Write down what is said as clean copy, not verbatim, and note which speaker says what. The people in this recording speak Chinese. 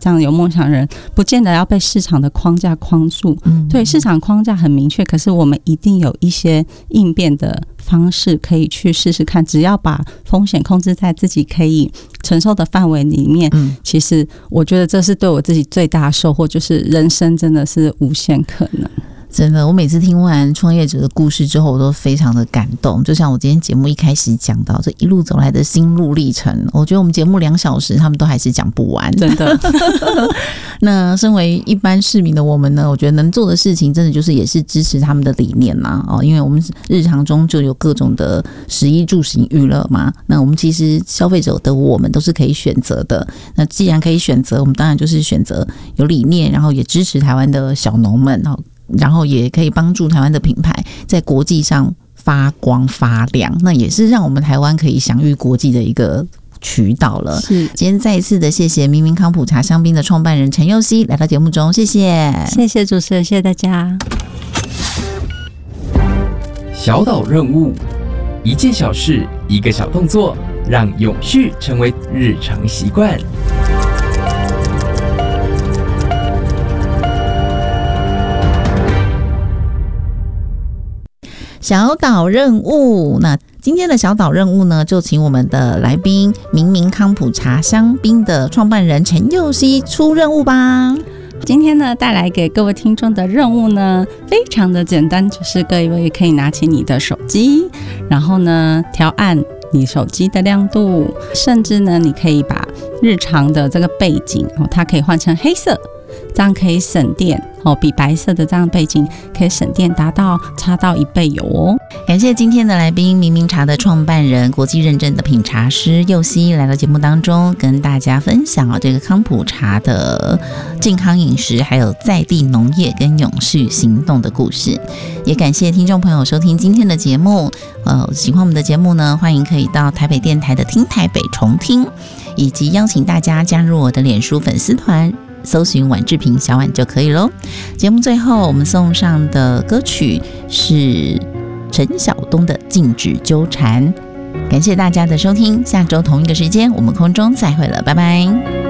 Speaker 1: 这样有梦想的人不见得要被市场的框架框住，对，市场框架很明确，可是我们一定有一些应变的方式可以去试试看，只要把风险控制在自己可以承受的范围里面，其实我觉得这是对我自己最大的收获，就是人生真的是无限可能。
Speaker 2: 真的，我每次听完创业者的故事之后，我都非常的感动。就像我今天节目一开始讲到这一路走来的心路历程，我觉得我们节目2小时他们都还是讲不完，
Speaker 1: 真的。
Speaker 2: 那身为一般市民的我们呢，我觉得能做的事情真的就是也是支持他们的理念啦。因为我们日常中就有各种的食衣住行娱乐嘛，那我们其实消费者的我们都是可以选择的。那既然可以选择，我们当然就是选择有理念，然后也支持台湾的小农们，然后也可以帮助台湾的品牌在国际上发光发亮，那也是让我们台湾可以享誉国际的一个渠道了。
Speaker 1: 是，
Speaker 2: 今天再一次的谢谢明明康普茶香槟的创办人陈佑熙来到节目中，谢谢，
Speaker 1: 谢谢主持人，谢谢大家。
Speaker 3: 小岛任务，一件小事，一个小动作，让永续成为日常习惯。
Speaker 2: 小岛任务，那今天的小岛任务呢，就请我们的来宾明明康普茶香槟的创办人陈佑熙出任务吧。
Speaker 1: 今天呢，带来给各位听众的任务呢，非常的简单，就是各位可以拿起你的手机，然后呢调暗你手机的亮度，甚至呢你可以把日常的这个背景它可以换成黑色，这样可以省电比白色的这样背景可以省电达到差到1倍有哦。
Speaker 2: 感谢今天的来宾明明茶的创办人、国际认证的品茶师佑熙来到节目当中，跟大家分享这个康普茶的健康饮食，还有在地农业跟永续行动的故事。也感谢听众朋友收听今天的节目，喜欢我们的节目呢，欢迎可以到台北电台的听台北重听，以及邀请大家加入我的脸书粉丝团，搜寻婉志平小婉就可以咯。节目最后我们送上的歌曲是陈晓东的《禁止纠缠》。感谢大家的收听，下周同一个时间我们空中再会了，拜拜。